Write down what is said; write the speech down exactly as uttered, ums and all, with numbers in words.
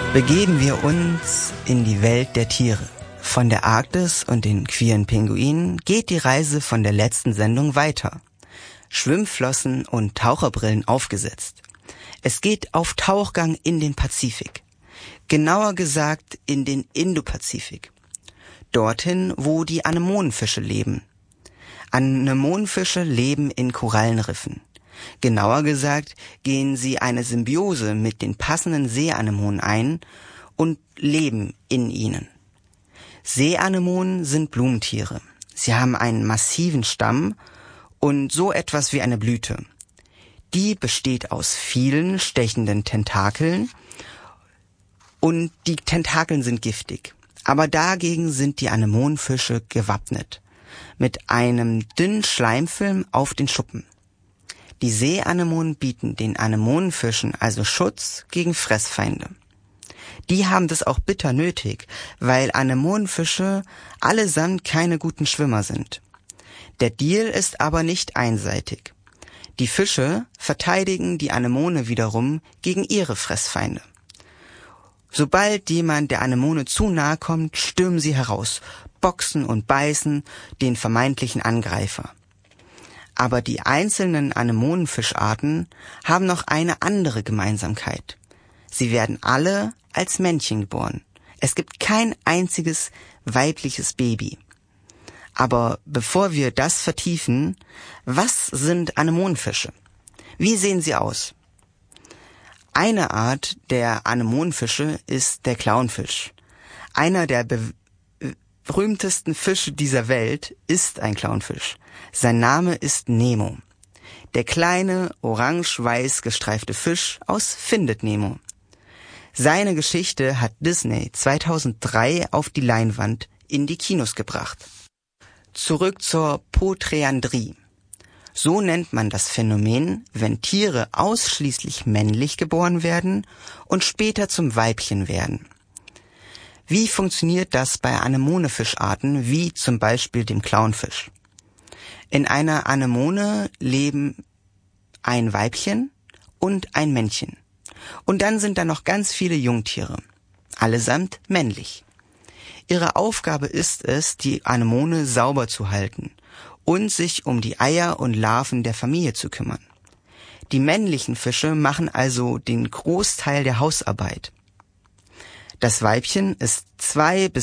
Begeben wir uns in die Welt der Tiere. Von der Arktis und den queeren Pinguinen geht die Reise von der letzten Sendung weiter. Schwimmflossen und Taucherbrillen aufgesetzt. Es geht auf Tauchgang in den Pazifik. Genauer gesagt in den Indopazifik. Dorthin, wo die Anemonenfische leben. Anemonenfische leben in Korallenriffen. Genauer gesagt gehen sie eine Symbiose mit den passenden Seeanemonen ein und leben in ihnen. Seeanemonen sind Blumentiere. Sie haben einen massiven Stamm und so etwas wie eine Blüte. Die besteht aus vielen stechenden Tentakeln und die Tentakeln sind giftig. Aber dagegen sind die Anemonenfische gewappnet. Mit einem dünnen Schleimfilm auf den Schuppen. Die Seeanemonen bieten den Anemonenfischen also Schutz gegen Fressfeinde. Die haben das auch bitter nötig, weil Anemonenfische allesamt keine guten Schwimmer sind. Der Deal ist aber nicht einseitig. Die Fische verteidigen die Anemone wiederum gegen ihre Fressfeinde. Sobald jemand der Anemone zu nahe kommt, stürmen sie heraus, boxen und beißen den vermeintlichen Angreifer. Aber die einzelnen Anemonenfischarten haben noch eine andere Gemeinsamkeit. Sie werden alle als Männchen geboren. Es gibt kein einziges weibliches Baby. Aber bevor wir das vertiefen, was sind Anemonenfische? Wie sehen sie aus? Eine Art der Anemonenfische ist der Clownfisch. Einer der be- berühmtesten Fische dieser Welt ist ein Clownfisch. Sein Name ist Nemo. Der kleine, orange-weiß gestreifte Fisch aus Findet Nemo. Seine Geschichte hat Disney zweitausenddrei auf die Leinwand in die Kinos gebracht. Zurück zur Poträandrie. So nennt man das Phänomen, wenn Tiere ausschließlich männlich geboren werden und später zum Weibchen werden. Wie funktioniert das bei Anemonefischarten wie zum Beispiel dem Clownfisch? In einer Anemone leben ein Weibchen und ein Männchen. Und dann sind da noch ganz viele Jungtiere, allesamt männlich. Ihre Aufgabe ist es, die Anemone sauber zu halten und sich um die Eier und Larven der Familie zu kümmern. Die männlichen Fische machen also den Großteil der Hausarbeit. Das Weibchen ist zwei bis